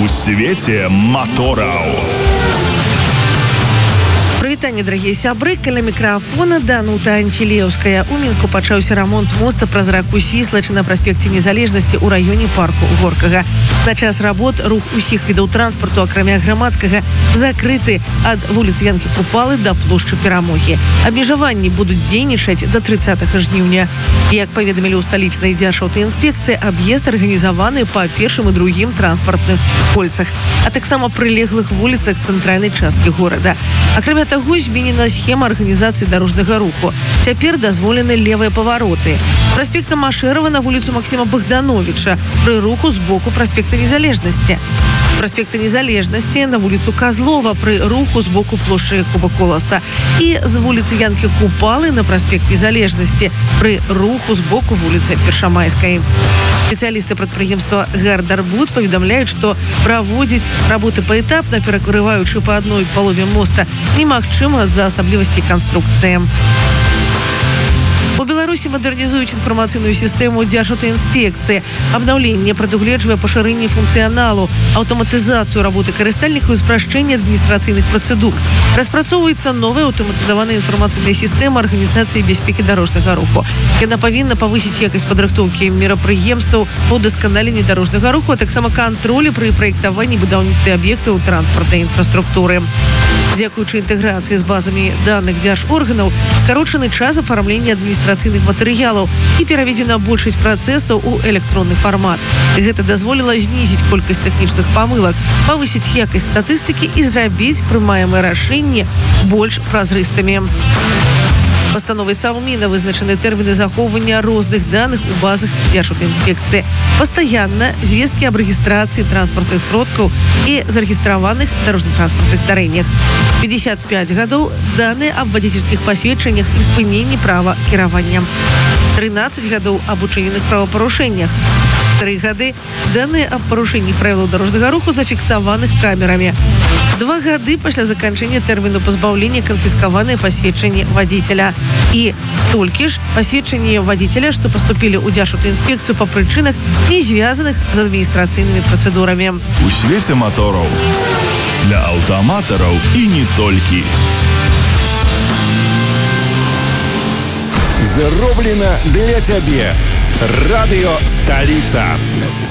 У свете моторов. Прывітанне, дарагія сябры, каля мікрафона Данута Анчелеўская. У Мінску пачаўся рамонт моста праз раку Свіслач на праспекце Незалежнасці ў раёне парку Горкага. На час работ рух усіх відаў транспарту, акрамя грамадскага, закрыты ад вуліцы Янкі Купалы да плошчы Перамогі. Абмежаванні будуць дзейнічаць да 30 жніўня. Як паведамілі ў сталічнай дзяржаўтаінспекцыі, аб'езд арганізаваны па першым і другім транспартных кольцах, а таксама прылеглых вуліцах цэнтральнай часткі горада. Акрамя таго, зменена схема арганізацыі дарожнага руху. Цяпер дазволены левыя павароты. Праспекта Машэрава на вуліцу Максіма Богдановича пры руху з боку праспекта Незалежнасці. Праспекта Незалежнасці на вуліцу Козлова пры руху з боку плошчы Якуба Коласа. І з вуліцы Янкі Купалы на праспект Незалежнасці пры руху з боку вуліцы Першамайскай. Спецыялісты прадпрыемства «Гардарбуд» паведамляюць, што праводзіць работы паэтапна, перакрываючы па адной палове моста, немагчыма з-за асаблівасцей канструкцыі. У Беларусі мадэрнізуюць інфармацыйную сістэму дзяржаўтаінспекцыі. Абнаўленне прадугледжвае пашырэнне функцыяналу, аўтаматызацыю работы карыстальнікаў і спрашчэнне адміністрацыйных працэдур. Распрацоўваецца новая аўтаматызаваная інфармацыйная сістэма арганізацыі бяспекі дарожнага руху. Яна павінна павысіць якасць падрыхтоўкі мерапрыемстваў па ўдасканаленні дарожнага руху, а таксама кантролю пры праектаванні будаўніцтва аб'ектаў транспартнай інфраструктуры. Дзякуючы інтэграцыі з базамі даных дзяржорганаў, скарочаны час афармлення адміністрацыйных матэрыялаў і пераведзена большасць працэсаў у электронны фармат. Гэта дазволіла знізіць колькасць тэхнічных памылак, павысіць якасць статыстыкі і зрабіць прымаемыя рашэнні больш празрыстымі. Пастановай Саўміна вызначаны тэрміны захоўвання розных даных у базах дзяржаўтаінспекцыі. Пастаянна звесткі аб рэгістрацыі транспартных сродкаў і зарэгістраваных дарожна-транспартных здарэннях. 55 гадоў даныя аб вадзіцельскіх пасведчаннях і спыненні права кіравання. 13 гадоў аб учыненых правапарушэннях. 3 гады даныя аб парушэнні правілаў дарожнага руху зафіксаваных камерамі. 2 гады пасля заканчэння тэрміну пазбаўлення канфіскаваныя пасведчанні вадзіцеля. І толькі ж пасведчанні вадзіцеля, што паступілі ў дзяржаўтаінспекцыю па прычынах, не звязаных з адміністрацыйнымі працэдурамі. У свете моторов. Для аўтаматараў і не толькі. Зроблена для цябе. Радыё «Сталіца».